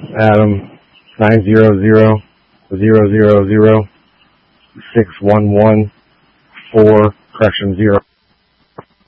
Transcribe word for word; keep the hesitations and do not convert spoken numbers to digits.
Adam, nine zero zero zero zero zero six one one four correction zero.